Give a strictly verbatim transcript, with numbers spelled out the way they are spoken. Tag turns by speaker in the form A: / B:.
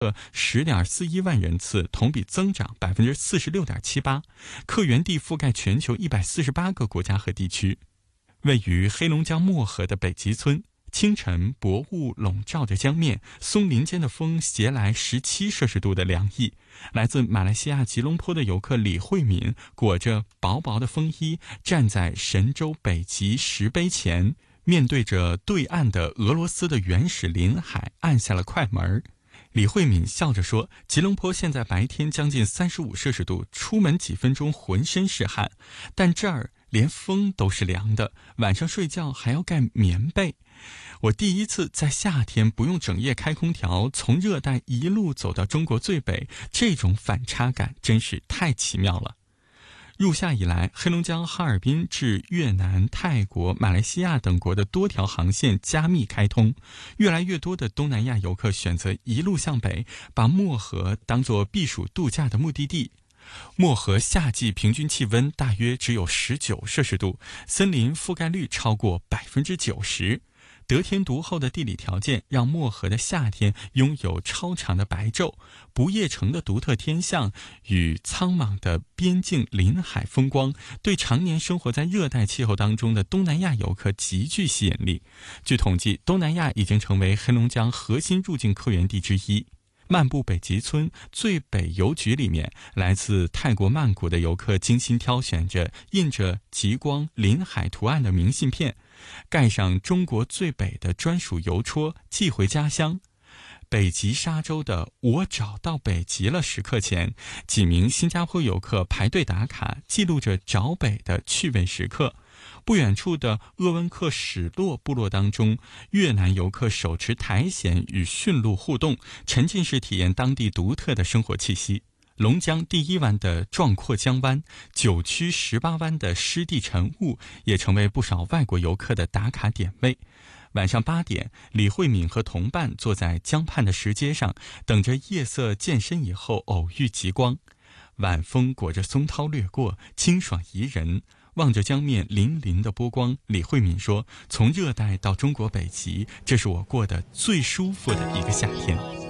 A: 十点四一万人次，同比增长百分之四十六点七八，客源地覆盖全球一百四十八个国家和地区。位于黑龙江漠河的北极村，清晨薄雾笼罩着江面，松林间的风携来十七摄氏度的凉意。来自马来西亚吉隆坡的游客李慧敏裹着薄薄的风衣，站在神舟北极石碑前，面对着对岸的俄罗斯的原始临海，按下了快门。李慧敏笑着说，吉隆坡现在白天将近三十五摄氏度，出门几分钟浑身是汗，但这儿连风都是凉的，晚上睡觉还要盖棉被。我第一次在夏天不用整夜开空调，从热带一路走到中国最北，这种反差感真是太奇妙了。入夏以来，黑龙江哈尔滨至越南、泰国、马来西亚等国的多条航线加密开通，越来越多的东南亚游客选择一路向北，把漠河当作避暑度假的目的地。漠河夏季平均气温大约只有十九摄氏度，森林覆盖率超过百分之九十。得天独厚的地理条件让漠河的夏天拥有超长的白昼，不夜城的独特天象与苍茫的边境临海风光，对常年生活在热带气候当中的东南亚游客极具吸引力。据统计，东南亚已经成为黑龙江核心入境客源地之一。漫步北极村最北邮局里面，来自泰国曼谷的游客精心挑选着印着极光临海图案的明信片，盖上中国最北的专属邮戳，寄回家乡。北极沙洲的我找到北极了时刻前，几名新加坡游客排队打卡，记录着找北的趣味时刻。不远处的鄂温克史洛部落当中，越南游客手持苔藓与驯鹿互动，沉浸式体验当地独特的生活气息。龙江第一湾的壮阔江湾，九曲十八湾的湿地晨雾，也成为不少外国游客的打卡点位。晚上八点，李慧敏和同伴坐在江畔的石阶上，等着夜色渐深以后偶遇极光。晚风裹着松涛掠过，清爽宜人。望着江面粼粼的波光，李慧敏说，从热带到中国北极，这是我过得最舒服的一个夏天。